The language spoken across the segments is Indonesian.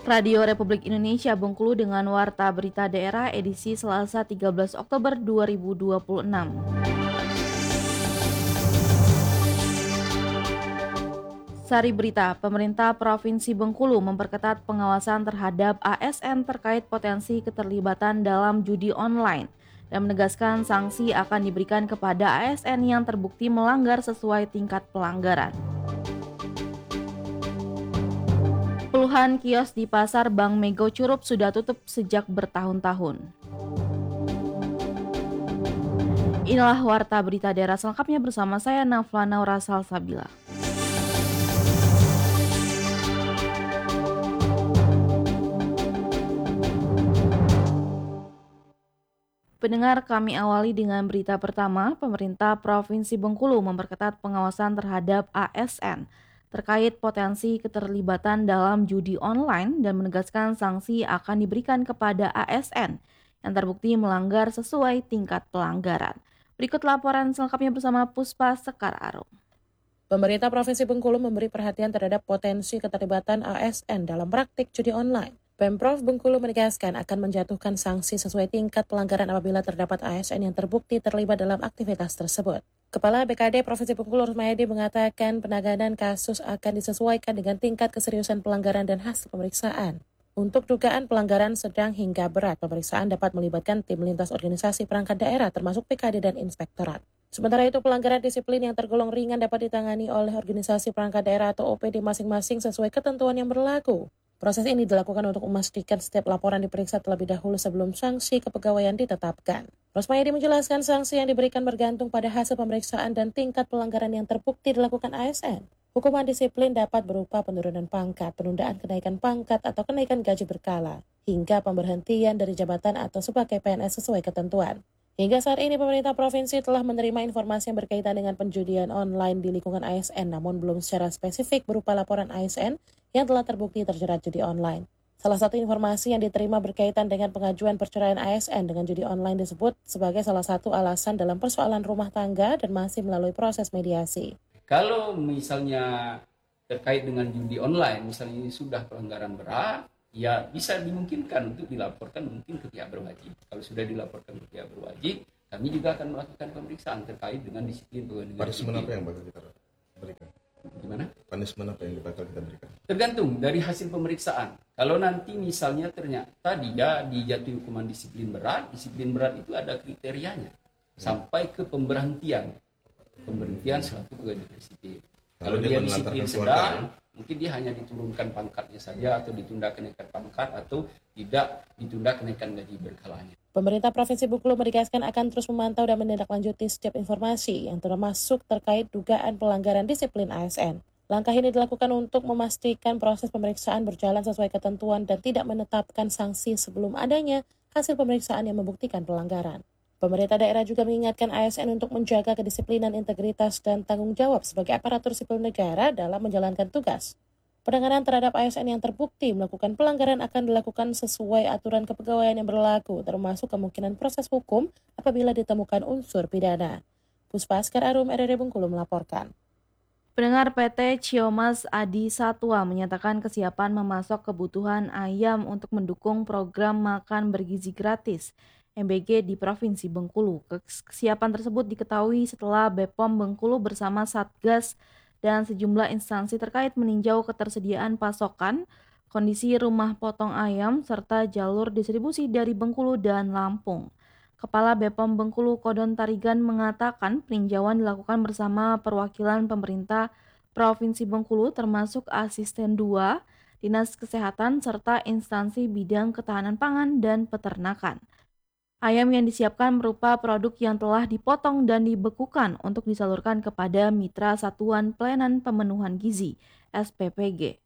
Radio Republik Indonesia Bengkulu dengan Warta Berita Daerah edisi Selasa 13 Oktober 2026. Sari berita, pemerintah Provinsi Bengkulu memperketat pengawasan terhadap ASN terkait potensi keterlibatan dalam judi online dan menegaskan sanksi akan diberikan kepada ASN yang terbukti melanggar sesuai tingkat pelanggaran. Puluhan kios di pasar Bank Mego Curup sudah tutup sejak bertahun-tahun. Inilah Warta Berita Daerah selengkapnya bersama saya Naflana Rasal Sabila. Pendengar, kami awali dengan berita pertama. Pemerintah Provinsi Bengkulu memperketat pengawasan terhadap ASN terkait potensi keterlibatan dalam judi online dan menegaskan sanksi akan diberikan kepada ASN yang terbukti melanggar sesuai tingkat pelanggaran. Berikut laporan selengkapnya bersama Puspa Sekar Arum. Pemerintah Provinsi Bengkulu memberi perhatian terhadap potensi keterlibatan ASN dalam praktik judi online. Pemprov Bengkulu menegaskan akan menjatuhkan sanksi sesuai tingkat pelanggaran apabila terdapat ASN yang terbukti terlibat dalam aktivitas tersebut. Kepala BKD Provinsi Bengkulu Rusmayadi mengatakan penanganan kasus akan disesuaikan dengan tingkat keseriusan pelanggaran dan hasil pemeriksaan. Untuk dugaan pelanggaran sedang hingga berat, pemeriksaan dapat melibatkan tim lintas organisasi perangkat daerah termasuk PKD dan inspektorat. Sementara itu, pelanggaran disiplin yang tergolong ringan dapat ditangani oleh organisasi perangkat daerah atau OPD masing-masing sesuai ketentuan yang berlaku. Proses ini dilakukan untuk memastikan setiap laporan diperiksa terlebih dahulu sebelum sanksi kepegawaian ditetapkan. Rusmayadi menjelaskan sanksi yang diberikan bergantung pada hasil pemeriksaan dan tingkat pelanggaran yang terbukti dilakukan ASN. Hukuman disiplin dapat berupa penurunan pangkat, penundaan kenaikan pangkat atau kenaikan gaji berkala, hingga pemberhentian dari jabatan atau sebagai PNS sesuai ketentuan. Hingga saat ini pemerintah provinsi telah menerima informasi yang berkaitan dengan penjudian online di lingkungan ASN, namun belum secara spesifik berupa laporan ASN yang telah terbukti terjerat judi online. Salah satu informasi yang diterima berkaitan dengan pengajuan perceraian ASN dengan judi online disebut sebagai salah satu alasan dalam persoalan rumah tangga dan masih melalui proses mediasi. Kalau misalnya terkait dengan judi online, misalnya ini sudah pelanggaran berat, ya bisa dimungkinkan untuk dilaporkan mungkin ke pihak berwajib. Kalau sudah dilaporkan ke pihak berwajib, kami juga akan melakukan pemeriksaan terkait dengan disiplin pegawai negeri. Punishment apa yang bakal kita berikan? Gimana? Punishment apa yang bakal kita berikan? Tergantung dari hasil pemeriksaan. Kalau nanti misalnya ternyata dia dijatuhi hukuman disiplin berat itu ada kriterianya sampai ke pemberhentian selaku pegawai negeri sipil. Kalau dia disiplin sedang, mungkin dia hanya diturunkan pangkatnya saja atau ditunda kenaikan pangkat atau tidak ditunda kenaikan gaji berkalanya. Pemerintah Provinsi Bengkulu menegaskan akan terus memantau dan menindaklanjuti setiap informasi yang termasuk terkait dugaan pelanggaran disiplin ASN. Langkah ini dilakukan untuk memastikan proses pemeriksaan berjalan sesuai ketentuan dan tidak menetapkan sanksi sebelum adanya hasil pemeriksaan yang membuktikan pelanggaran. Pemerintah daerah juga mengingatkan ASN untuk menjaga kedisiplinan, integritas, dan tanggung jawab sebagai aparatur sipil negara dalam menjalankan tugas. Penanganan terhadap ASN yang terbukti melakukan pelanggaran akan dilakukan sesuai aturan kepegawaian yang berlaku, termasuk kemungkinan proses hukum apabila ditemukan unsur pidana. Puspa Sekar Arum, RRI Bengkulu melaporkan. Pendengar, PT Ciomas Adi Satwa menyatakan kesiapan memasok kebutuhan ayam untuk mendukung program makan bergizi gratis MBG di Provinsi Bengkulu. Kesiapan tersebut diketahui setelah BPOM Bengkulu bersama Satgas dan sejumlah instansi terkait meninjau ketersediaan pasokan, kondisi rumah potong ayam, serta jalur distribusi dari Bengkulu dan Lampung. Kepala BPOM Bengkulu Kodon Tarigan mengatakan peninjauan dilakukan bersama perwakilan pemerintah Provinsi Bengkulu termasuk Asisten 2, Dinas Kesehatan, serta instansi bidang ketahanan pangan dan peternakan. Ayam yang disiapkan berupa produk yang telah dipotong dan dibekukan untuk disalurkan kepada Mitra Satuan Pelayanan Pemenuhan Gizi (SPPG).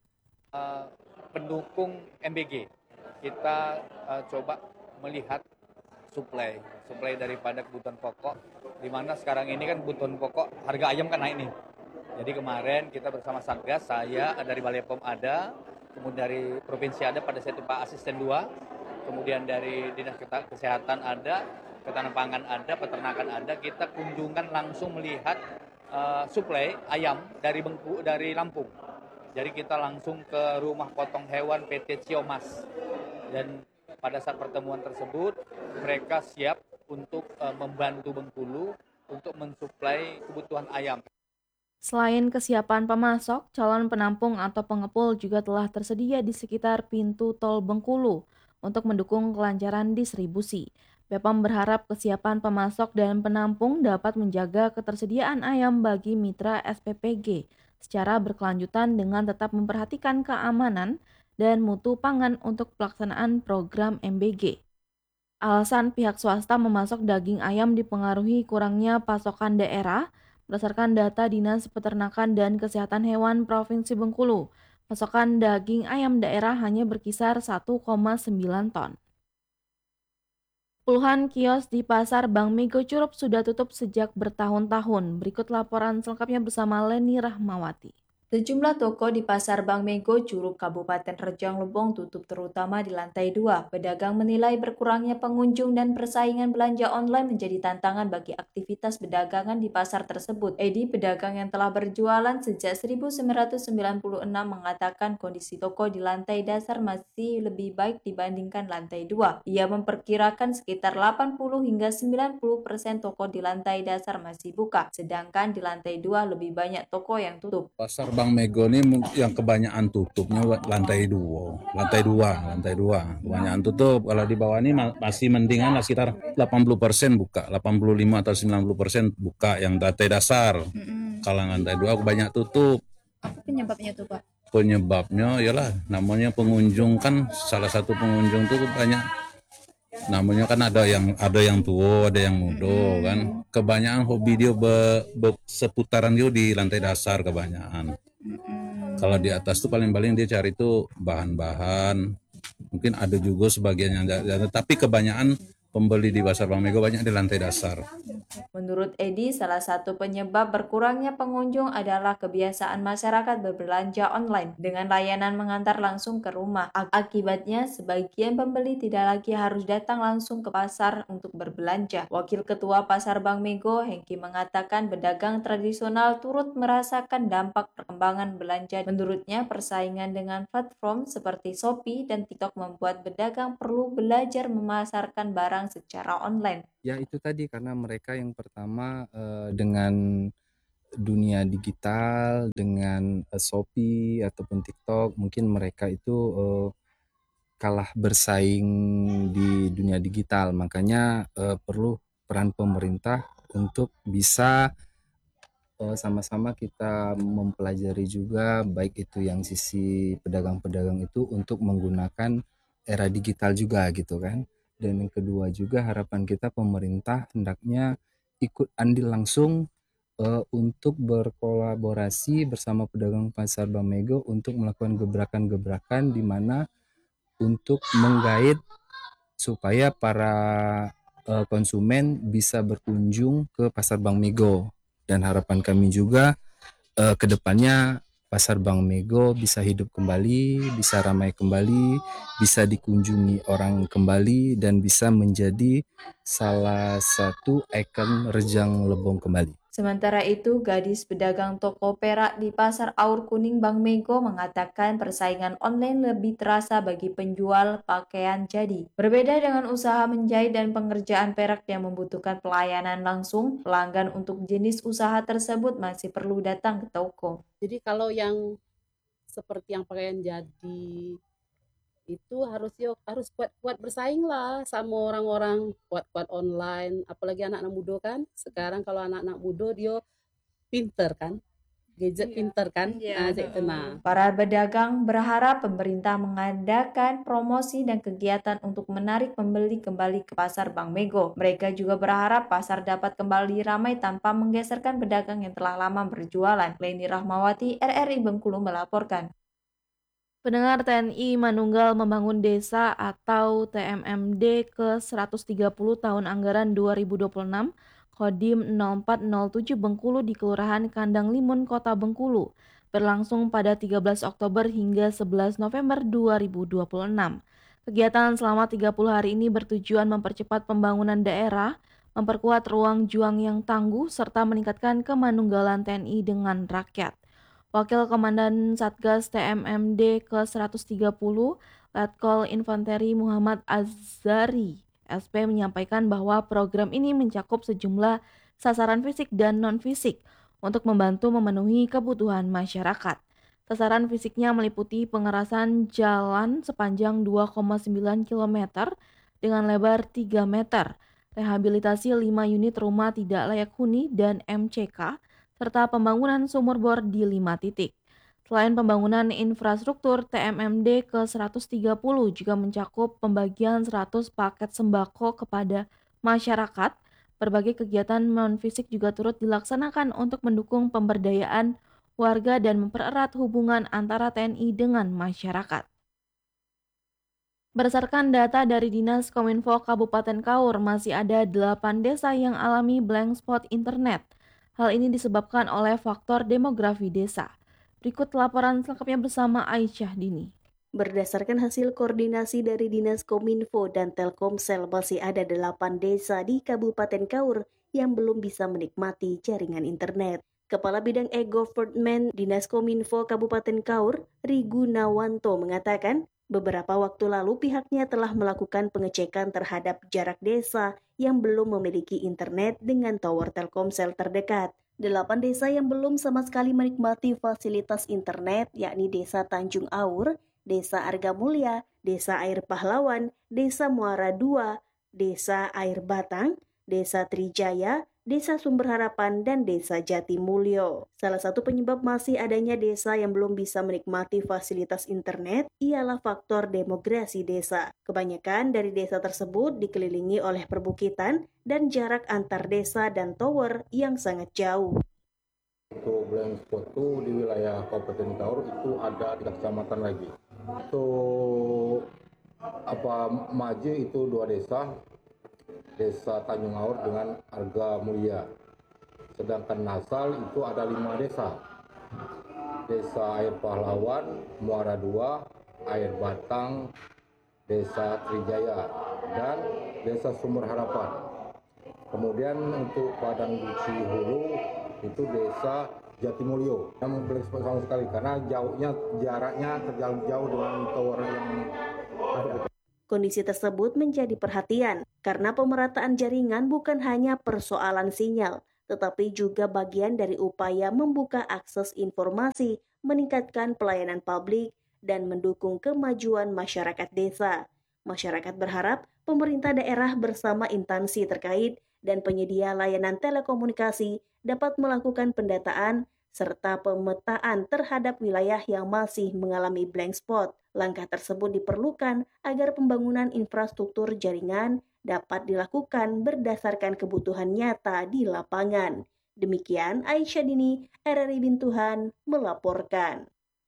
Pendukung MBG, kita coba melihat suplai daripada kebutuhan pokok, di mana sekarang ini kan kebutuhan pokok harga ayam kan naik nih. Jadi kemarin kita bersama Satgas, saya dari Balai POM ada, kemudian dari provinsi ada, pada saat itu Pak Asisten 2. Kemudian dari Dinas Kesehatan ada, Ketahanan Pangan ada, Peternakan ada. Kita kunjungan langsung melihat suplai ayam dari Lampung. Jadi kita langsung ke rumah potong hewan PT Ciomas. Dan pada saat pertemuan tersebut, mereka siap untuk membantu Bengkulu untuk mensuplai kebutuhan ayam. Selain kesiapan pemasok, calon penampung atau pengepul juga telah tersedia di sekitar pintu tol Bengkulu untuk mendukung kelancaran distribusi. Bepom berharap kesiapan pemasok dan penampung dapat menjaga ketersediaan ayam bagi mitra SPPG secara berkelanjutan dengan tetap memperhatikan keamanan dan mutu pangan untuk pelaksanaan program MBG. Alasan pihak swasta memasok daging ayam dipengaruhi kurangnya pasokan daerah. Berdasarkan data Dinas Peternakan dan Kesehatan Hewan Provinsi Bengkulu, pasokan daging ayam daerah hanya berkisar 1,9 ton. Puluhan kios di Pasar Bank Mego Curup sudah tutup sejak bertahun-tahun. Berikut laporan selengkapnya bersama Leni Rahmawati. Sejumlah toko di Pasar Bank Mego, Curup, Kabupaten Rejang Lebong tutup terutama di lantai 2. Pedagang menilai berkurangnya pengunjung dan persaingan belanja online menjadi tantangan bagi aktivitas pedagangan di pasar tersebut. Edi, pedagang yang telah berjualan sejak 1996 mengatakan kondisi toko di lantai dasar masih lebih baik dibandingkan lantai 2. Ia memperkirakan sekitar 80 hingga 90% toko di lantai dasar masih buka, sedangkan di lantai 2 lebih banyak toko yang tutup. Pasar Bank Mego ini yang kebanyakan tutupnya lantai 2. Kebanyakan tutup. Kalau di bawah ini masih mendingan lah, sekitar 80% buka, 85 atau 90% buka yang lantai dasar. Kalau lantai 2 banyak tutup. Apa penyebabnya tuh, Pak? Penyebabnya ialah namanya pengunjung kan, salah satu pengunjung tuh banyak. Namanya kan ada yang tua, ada yang muda kan. Kebanyakan hobi dia seputaran dia di lantai dasar kebanyakan. Kalau di atas tuh paling-paling dia cari tuh bahan-bahan. Mungkin ada juga sebagian yang tapi kebanyakan pembeli di Pasar Bank Mego banyak di lantai dasar. Menurut Edi, salah satu penyebab berkurangnya pengunjung adalah kebiasaan masyarakat berbelanja online dengan layanan mengantar langsung ke rumah. Akibatnya, sebagian pembeli tidak lagi harus datang langsung ke pasar untuk berbelanja. Wakil Ketua Pasar Bank Mego, Hengki, mengatakan pedagang tradisional turut merasakan dampak perkembangan belanja. Menurutnya, persaingan dengan platform seperti Shopee dan TikTok membuat pedagang perlu belajar memasarkan barang secara online. Ya itu tadi, karena mereka yang pertama dengan dunia digital, dengan Shopee ataupun TikTok, mungkin mereka itu kalah bersaing di dunia digital. Makanya perlu peran pemerintah untuk bisa sama-sama kita mempelajari juga, baik itu yang sisi pedagang-pedagang itu untuk menggunakan era digital juga gitu kan. Dan yang kedua juga harapan kita pemerintah hendaknya ikut andil langsung untuk berkolaborasi bersama pedagang Pasar Bank Mego untuk melakukan gebrakan-gebrakan di mana untuk menggait supaya para konsumen bisa berkunjung ke Pasar Bank Mego. Dan harapan kami juga ke depannya Pasar Bank Mego bisa hidup kembali, bisa ramai kembali, bisa dikunjungi orang kembali, dan bisa menjadi salah satu ikon Rejang Lebong kembali. Sementara itu, gadis pedagang toko perak di Pasar Aur Kuning Bank Mego mengatakan persaingan online lebih terasa bagi penjual pakaian jadi. Berbeda dengan usaha menjahit dan pengerjaan perak yang membutuhkan pelayanan langsung, pelanggan untuk jenis usaha tersebut masih perlu datang ke toko. Jadi kalau yang seperti yang pakaian jadi itu harus kuat bersaing lah sama orang-orang, kuat online, apalagi anak-anak muda kan. Sekarang kalau anak-anak muda dia pinter kan, gadget pinter kan. Para pedagang berharap pemerintah mengadakan promosi dan kegiatan untuk menarik pembeli kembali ke Pasar Bank Mego. Mereka juga berharap pasar dapat kembali ramai tanpa menggeserkan pedagang yang telah lama berjualan. Leni Rahmawati, RRI Bengkulu melaporkan. Pendengar, TNI Manunggal Membangun Desa atau TMMD ke-130 tahun anggaran 2026 Kodim 0407 Bengkulu di Kelurahan Kandang Limun, Kota Bengkulu berlangsung pada 13 Oktober hingga 11 November 2026. Kegiatan selama 30 hari ini bertujuan mempercepat pembangunan daerah, memperkuat ruang juang yang tangguh, serta meningkatkan kemanunggalan TNI dengan rakyat. Wakil Komandan Satgas TMMD ke-130, Letkol Infanteri Muhammad Azhari, SP menyampaikan bahwa program ini mencakup sejumlah sasaran fisik dan non-fisik untuk membantu memenuhi kebutuhan masyarakat. Sasaran fisiknya meliputi pengerasan jalan sepanjang 2,9 km dengan lebar 3 meter, rehabilitasi 5 unit rumah tidak layak huni dan MCK, serta pembangunan sumur bor di 5 titik. Selain pembangunan infrastruktur, TMMD ke-130 juga mencakup pembagian 100 paket sembako kepada masyarakat. Berbagai kegiatan non-fisik juga turut dilaksanakan untuk mendukung pemberdayaan warga dan mempererat hubungan antara TNI dengan masyarakat. Berdasarkan data dari Dinas Kominfo Kabupaten Kaur, masih ada 8 desa yang alami blank spot internet. Hal ini disebabkan oleh faktor demografi desa. Berikut laporan selengkapnya bersama Aisyah Dini. Berdasarkan hasil koordinasi dari Dinas Kominfo dan Telkomsel, masih ada 8 desa di Kabupaten Kaur yang belum bisa menikmati jaringan internet. Kepala Bidang E-Government Dinas Kominfo Kabupaten Kaur, Rigu Nawanto, mengatakan beberapa waktu lalu pihaknya telah melakukan pengecekan terhadap jarak desa yang belum memiliki internet dengan tower Telkomsel terdekat. 8 desa yang belum sama sekali menikmati fasilitas internet yakni Desa Tanjung Aur, Desa Arga Mulia, Desa Air Pahlawan, Desa Muara II, Desa Air Batang, Desa Trijaya, Desa Sumber Harapan, dan Desa Jatimulyo. Salah satu penyebab masih adanya desa yang belum bisa menikmati fasilitas internet ialah faktor demografi desa. Kebanyakan dari desa tersebut dikelilingi oleh perbukitan dan jarak antar desa dan tower yang sangat jauh. Untuk blank spot itu di wilayah Kabupaten Kaur itu ada 3 kecamatan lagi. Itu Maje itu 2 desa, Desa Tanjung Aur dengan Arga Mulia. Sedangkan Nasal itu ada 5 desa. Desa Air Pahlawan, Muara II, Air Batang, Desa Trijaya, dan Desa Sumber Harapan. Kemudian untuk Padang Duci Hulu itu Desa Jatimulyo. Yang blank spot sama sekali karena jaraknya terlalu jauh dengan tower yang ada. Kondisi tersebut menjadi perhatian karena pemerataan jaringan bukan hanya persoalan sinyal, tetapi juga bagian dari upaya membuka akses informasi, meningkatkan pelayanan publik, dan mendukung kemajuan masyarakat desa. Masyarakat berharap pemerintah daerah bersama instansi terkait dan penyedia layanan telekomunikasi dapat melakukan pendataan serta pemetaan terhadap wilayah yang masih mengalami blank spot. Langkah tersebut diperlukan agar pembangunan infrastruktur jaringan dapat dilakukan berdasarkan kebutuhan nyata di lapangan. Demikian Aisyah Dini, RRI Bintuhan, melaporkan.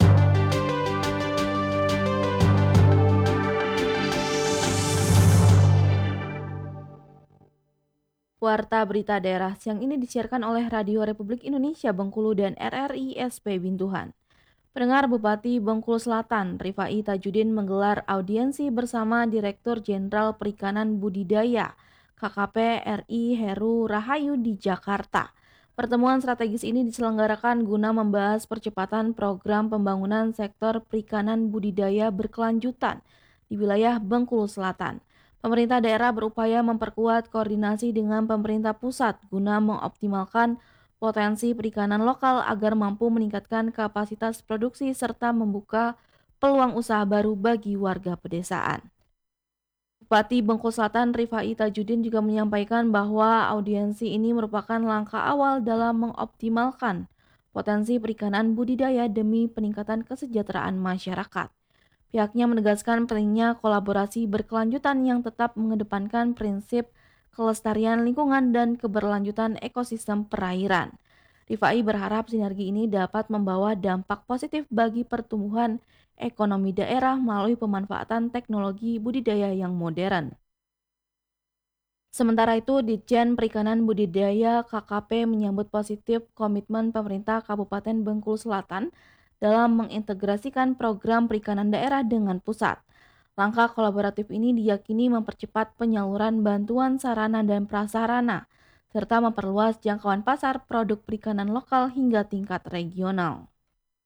Warta Berita Daerah siang ini disiarkan oleh Radio Republik Indonesia Bengkulu dan RRI SP Bintuhan. Pendengar, Bupati Bengkulu Selatan, Rifai Tajudin menggelar audiensi bersama Direktur Jenderal Perikanan Budidaya KKP RI Heru Rahayu di Jakarta. Pertemuan strategis ini diselenggarakan guna membahas percepatan program pembangunan sektor perikanan budidaya berkelanjutan di wilayah Bengkulu Selatan. Pemerintah daerah berupaya memperkuat koordinasi dengan pemerintah pusat guna mengoptimalkan potensi perikanan lokal agar mampu meningkatkan kapasitas produksi serta membuka peluang usaha baru bagi warga pedesaan. Bupati Bengkulu Selatan Rifai Tajudin juga menyampaikan bahwa audiensi ini merupakan langkah awal dalam mengoptimalkan potensi perikanan budidaya demi peningkatan kesejahteraan masyarakat. Pihaknya menegaskan pentingnya kolaborasi berkelanjutan yang tetap mengedepankan prinsip kelestarian lingkungan dan keberlanjutan ekosistem perairan. Rifai berharap sinergi ini dapat membawa dampak positif bagi pertumbuhan ekonomi daerah melalui pemanfaatan teknologi budidaya yang modern. Sementara itu, Ditjen Perikanan Budidaya KKP menyambut positif komitmen pemerintah Kabupaten Bengkulu Selatan dalam mengintegrasikan program perikanan daerah dengan pusat. Langkah kolaboratif ini diyakini mempercepat penyaluran bantuan sarana dan prasarana, serta memperluas jangkauan pasar produk perikanan lokal hingga tingkat regional.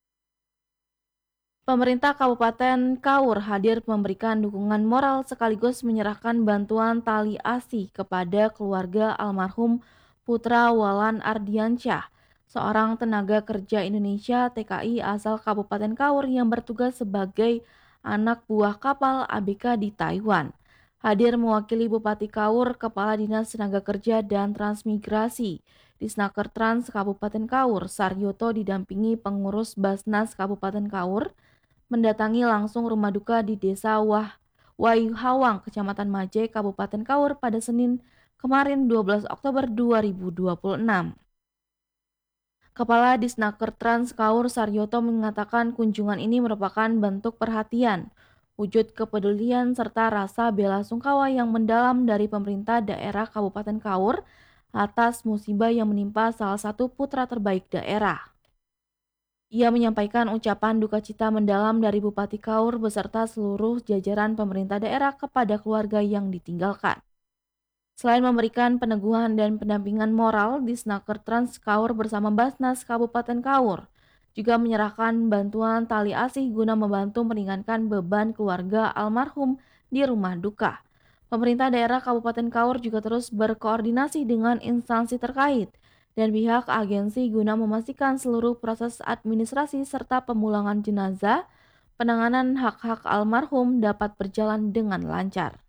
Pemerintah Kabupaten Kaur hadir memberikan dukungan moral sekaligus menyerahkan bantuan tali asi kepada keluarga almarhum Putra Walan Ardiansyah, seorang tenaga kerja Indonesia TKI asal Kabupaten Kaur yang bertugas sebagai anak buah kapal ABK di Taiwan. Hadir mewakili Bupati Kaur, Kepala Dinas Tenaga Kerja dan Transmigrasi, Disnaker Trans Kabupaten Kaur, Saryoto didampingi pengurus Basnas Kabupaten Kaur, mendatangi langsung rumah duka di Desa Wayuhawang, Kecamatan Maje, Kabupaten Kaur pada Senin kemarin 12 Oktober 2026. Kepala Disnaker Trans Kaur Saryoto mengatakan kunjungan ini merupakan bentuk perhatian, wujud kepedulian serta rasa bela sungkawa yang mendalam dari pemerintah daerah Kabupaten Kaur atas musibah yang menimpa salah satu putra terbaik daerah. Ia menyampaikan ucapan duka cita mendalam dari Bupati Kaur beserta seluruh jajaran pemerintah daerah kepada keluarga yang ditinggalkan. Selain memberikan peneguhan dan pendampingan moral, Disnaker Trans Kaur bersama Basnas Kabupaten Kaur juga menyerahkan bantuan tali asih guna membantu meringankan beban keluarga almarhum di rumah duka. Pemerintah daerah Kabupaten Kaur juga terus berkoordinasi dengan instansi terkait dan pihak agensi guna memastikan seluruh proses administrasi serta pemulangan jenazah, penanganan hak-hak almarhum dapat berjalan dengan lancar.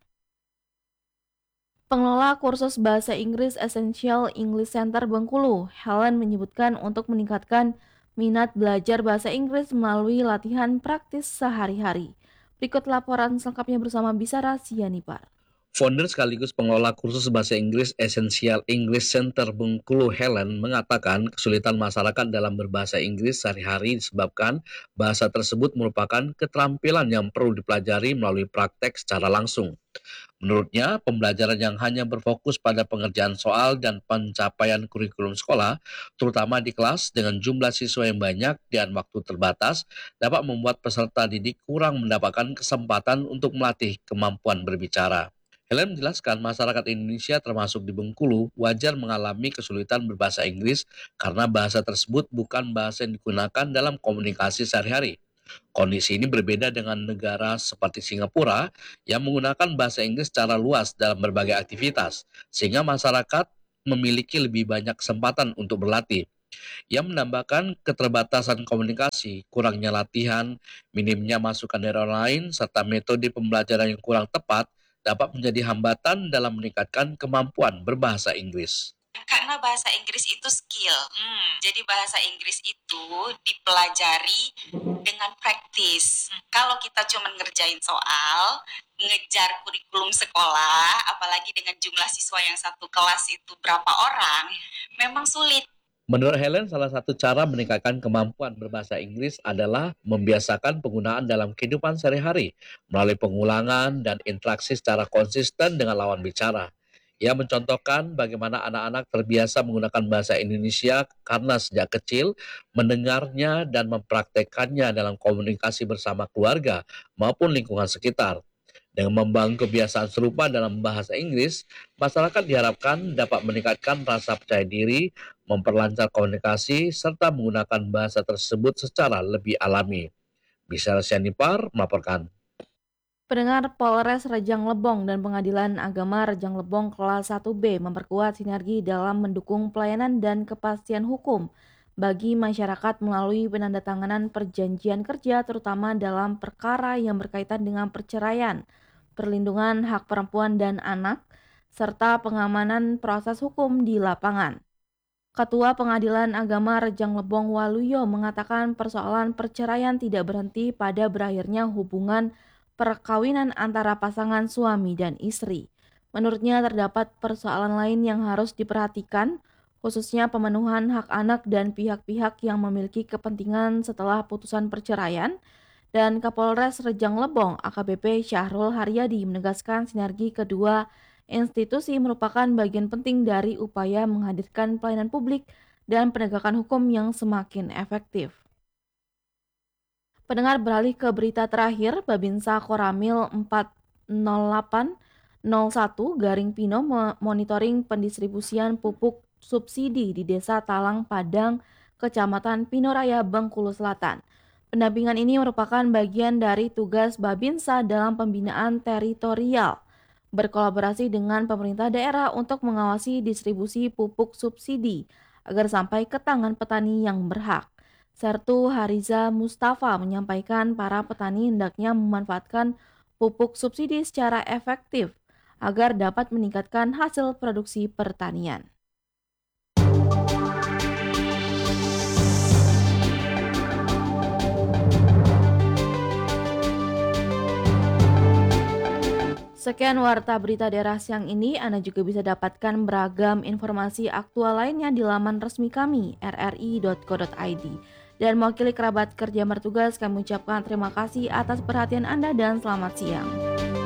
Pengelola kursus Bahasa Inggris Essential English Center Bengkulu, Helen, menyebutkan untuk meningkatkan minat belajar bahasa Inggris melalui latihan praktis sehari-hari. Berikut laporan selengkapnya bersama Bisara Sianipar. Founder sekaligus pengelola kursus bahasa Inggris Essential English Center Bengkulu, Helen, mengatakan kesulitan masyarakat dalam berbahasa Inggris sehari-hari disebabkan bahasa tersebut merupakan keterampilan yang perlu dipelajari melalui praktek secara langsung. Menurutnya, pembelajaran yang hanya berfokus pada pengerjaan soal dan pencapaian kurikulum sekolah, terutama di kelas dengan jumlah siswa yang banyak dan waktu terbatas, dapat membuat peserta didik kurang mendapatkan kesempatan untuk melatih kemampuan berbicara. Helen menjelaskan masyarakat Indonesia termasuk di Bengkulu wajar mengalami kesulitan berbahasa Inggris karena bahasa tersebut bukan bahasa yang digunakan dalam komunikasi sehari-hari. Kondisi ini berbeda dengan negara seperti Singapura yang menggunakan bahasa Inggris secara luas dalam berbagai aktivitas, sehingga masyarakat memiliki lebih banyak kesempatan untuk berlatih. Ia menambahkan keterbatasan komunikasi, kurangnya latihan, minimnya masukan dari orang lain, serta metode pembelajaran yang kurang tepat dapat menjadi hambatan dalam meningkatkan kemampuan berbahasa Inggris. Karena bahasa Inggris itu skill, jadi bahasa Inggris itu dipelajari dengan praktis. Kalau kita cuma ngerjain soal, ngejar kurikulum sekolah, apalagi dengan jumlah siswa yang satu kelas itu berapa orang, memang sulit. Menurut Helen, salah satu cara meningkatkan kemampuan berbahasa Inggris adalah membiasakan penggunaan dalam kehidupan sehari-hari melalui pengulangan dan interaksi secara konsisten dengan lawan bicara. Ia mencontohkan bagaimana anak-anak terbiasa menggunakan bahasa Indonesia karena sejak kecil mendengarnya dan mempraktekkannya dalam komunikasi bersama keluarga maupun lingkungan sekitar. Dengan membangun kebiasaan serupa dalam bahasa Inggris, masyarakat diharapkan dapat meningkatkan rasa percaya diri, memperlancar komunikasi, serta menggunakan bahasa tersebut secara lebih alami. Bisara Sianipar melaporkan. Pendengar, Polres Rejang Lebong dan Pengadilan Agama Rejang Lebong kelas 1B memperkuat sinergi dalam mendukung pelayanan dan kepastian hukum bagi masyarakat melalui penandatanganan perjanjian kerja terutama dalam perkara yang berkaitan dengan perceraian, perlindungan hak perempuan dan anak, serta pengamanan proses hukum di lapangan. Ketua Pengadilan Agama Rejang Lebong Waluyo mengatakan persoalan perceraian tidak berhenti pada berakhirnya hubungan perkawinan antara pasangan suami dan istri. Menurutnya terdapat persoalan lain yang harus diperhatikan, khususnya pemenuhan hak anak dan pihak-pihak yang memiliki kepentingan setelah putusan perceraian. Dan Kapolres Rejang Lebong AKBP Syahrul Haryadi menegaskan sinergi kedua institusi merupakan bagian penting dari upaya menghadirkan pelayanan publik dan penegakan hukum yang semakin efektif. Pendengar, beralih ke berita terakhir, Babinsa Koramil 40801 monitoring pendistribusian pupuk subsidi di Desa Talang Padang, Kecamatan Pinoraya, Bengkulu Selatan. Pendampingan ini merupakan bagian dari tugas Babinsa dalam pembinaan teritorial, berkolaborasi dengan pemerintah daerah untuk mengawasi distribusi pupuk subsidi agar sampai ke tangan petani yang berhak. Sertu Hariza Mustafa menyampaikan para petani hendaknya memanfaatkan pupuk subsidi secara efektif agar dapat meningkatkan hasil produksi pertanian. Sekian warta berita daerah siang ini. Anda juga bisa dapatkan beragam informasi aktual lainnya di laman resmi kami, rri.co.id. Dan mewakili kerabat kerja bertugas, kami ucapkan terima kasih atas perhatian Anda dan selamat siang.